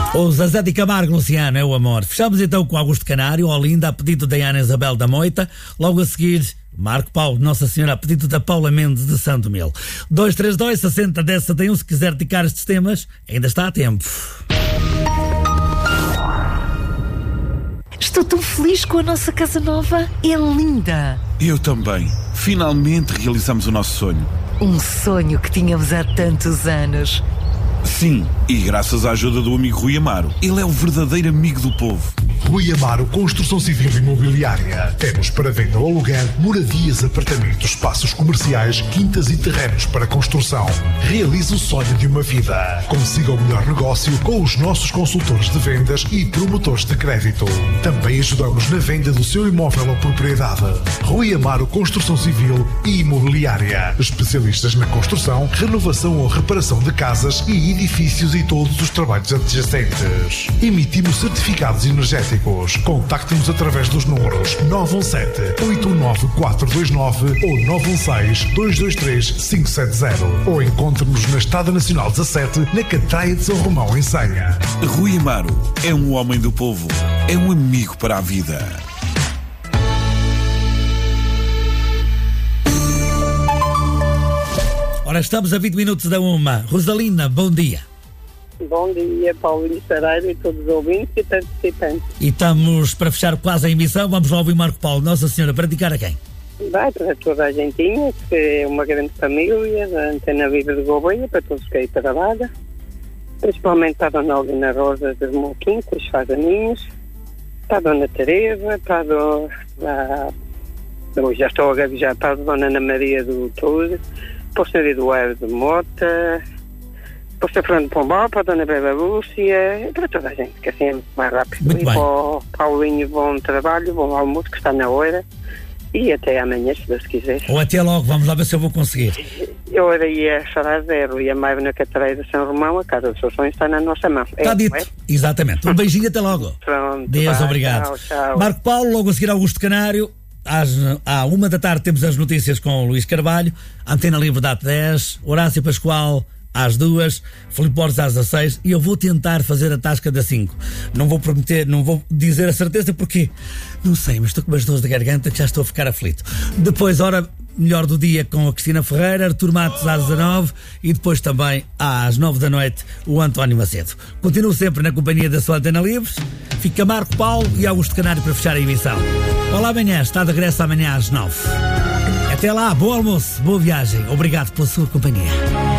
O Zezé de Camargo, Luciano, é o amor. Fechamos então com Augusto Canário, Olinda, a pedido da Ana Isabel da Moita. Logo a seguir, Marco Paulo, Nossa Senhora, a pedido da Paula Mendes de Santo Mil. 232 60 10 71, se quiser dedicar estes temas, ainda está a tempo. Estou tão feliz com a nossa casa nova. É linda. Eu também. Finalmente realizamos o nosso sonho. Um sonho que tínhamos há tantos anos. Sim, e graças à ajuda do amigo Rui Amaro. Ele é o verdadeiro amigo do povo. Rui Amaro Construção Civil e Imobiliária. Temos para venda ou aluguer moradias, apartamentos, espaços comerciais, quintas e terrenos para construção. Realize o sonho de uma vida. Consiga o melhor negócio com os nossos consultores de vendas e promotores de crédito. Também ajudamos na venda do seu imóvel ou propriedade. Rui Amaro Construção Civil e Imobiliária. Especialistas na construção, renovação ou reparação de casas e edifícios e todos os trabalhos adjacentes. Emitimos certificados energéticos. Contacte-nos através dos números 917-819-429 ou 916-223-570 ou encontre-nos na Estrada Nacional 17, na Catraia de São Romão, em Senha. Rui Amaro é um homem do povo. É um amigo para a vida. Ora, estamos a 20 minutos da 1. Rosalina, bom dia. Bom dia, Paulinho Sareira e todos os ouvintes e participantes. E estamos para fechar quase a emissão. Vamos lá ouvir Marco Paulo, Nossa Senhora, para dedicar a quem? Vai para toda a gentinha, que é uma grande família, da Antena Viva de Gouveia, para todos que aí trabalham. Principalmente para a Dona Alvina Rosa dos Monquinhos, faz aninhos. Para a Dona Teresa, para a Dona... já estou a gaguejar, para a Dona Ana Maria do Tour, para o Sr. Eduardo de Mota, para o Sr. Fernando Pombal, para a Dona Bela Lúcia, para toda a gente, que assim é muito mais rápido. Muito e bem. Para o Paulinho, bom trabalho, bom almoço, que está na hora, e até amanhã, se Deus quiser. Ou até logo, vamos lá ver se eu vou conseguir. Eu ia falar zero, e a Maiva na Catraia de São Romão, a casa dos seus sonhos está na nossa mão. Está dito, exatamente. Um beijinho, até logo. Pronto. Deus, vai, obrigado. Tchau, tchau. Marco Paulo, logo a seguir Augusto Canário. À 1 da tarde temos as notícias com o Luís Carvalho. Antena Livre dá 10. Horácio Pascoal às 2. Filipe Borges às 16. E eu vou tentar fazer a tasca das 5. Não vou prometer, não vou dizer a certeza porque não sei, mas estou com umas dores de garganta que já estou a ficar aflito. Depois, hora melhor do dia com a Cristina Ferreira, Artur Matos às 19 e depois também às 9 da noite o António Macedo. Continuo sempre na companhia da sua Antena Livre. Fica Marco Paulo e Augusto Canário para fechar a emissão. Olá amanhã, está de regresso amanhã às 9. Até lá, bom almoço, boa viagem. Obrigado pela sua companhia.